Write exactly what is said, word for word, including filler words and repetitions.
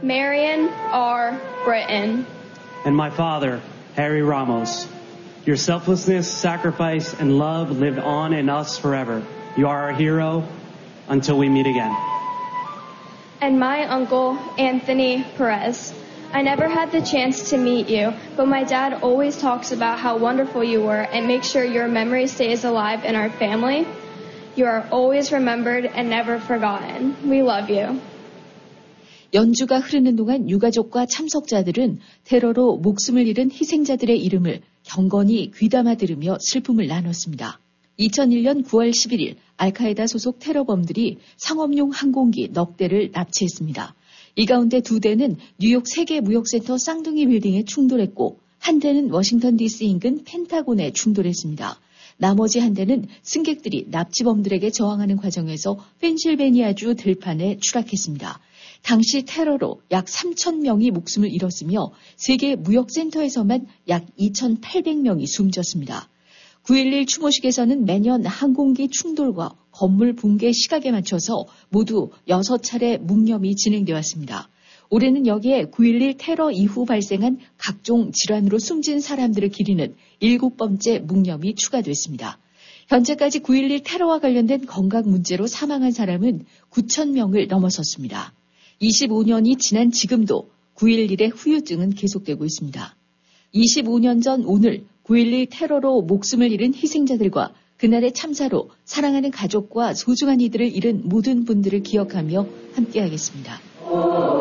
Marion R. Britton. And my father, Harry Ramos. Your selflessness, sacrifice, and love lived on in us forever. You are our hero until we meet again. And my uncle, Anthony Perez. I never had the chance to meet you, but my dad always talks about how wonderful you were and makes sure your memory stays alive in our family. You are always remembered and never forgotten. We love you. 연주가 흐르는 동안 유가족과 참석자들은 테러로 목숨을 잃은 희생자들의 이름을 경건히 귀담아 들으며 슬픔을 나눴습니다. 이천일 년 구월 십일일 알카에다 소속 테러범들이 상업용 항공기 넉 대를 납치했습니다. 이 가운데 두 대는 뉴욕 세계무역센터 쌍둥이 빌딩에 충돌했고 한 대는 워싱턴 디씨 인근 펜타곤에 충돌했습니다. 나머지 한 대는 승객들이 납치범들에게 저항하는 과정에서 펜실베니아주 들판에 추락했습니다. 당시 테러로 약 삼천 명이 목숨을 잃었으며 세계 무역센터에서만 약 이천팔백 명이 숨졌습니다. 구일일 추모식에서는 매년 항공기 충돌과 건물 붕괴 시각에 맞춰서 모두 여섯 차례 묵념이 진행되어 왔습니다. 올해는 여기에 구일일 테러 이후 발생한 각종 질환으로 숨진 사람들을 기리는 일곱 번째 묵념이 추가됐습니다. 현재까지 구일일 테러와 관련된 건강 문제로 사망한 사람은 구천 명을 넘어섰습니다. 이십오 년이 지난 지금도 구일일의 후유증은 계속되고 있습니다. 이십오 년 전 오늘 구일일 테러로 목숨을 잃은 희생자들과 그날의 참사로 사랑하는 가족과 소중한 이들을 잃은 모든 분들을 기억하며 함께하겠습니다.